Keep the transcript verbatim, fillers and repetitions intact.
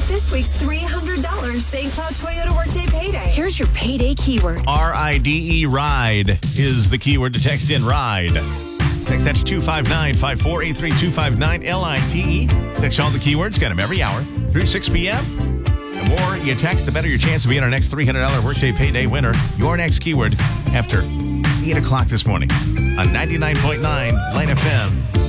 this week's three hundred dollars Saint Cloud Toyota Workday Payday. Here's your payday keyword. R I D E, ride, is the keyword to text in, ride. Text that to two five nine, five four eight three, two five nine, L I T E. Text all the keywords, get them every hour through six p.m. The more you text, the better your chance of being our next three hundred dollars Workday Payday winner. Your next keyword after eight o'clock this morning on ninety-nine point nine Light F M.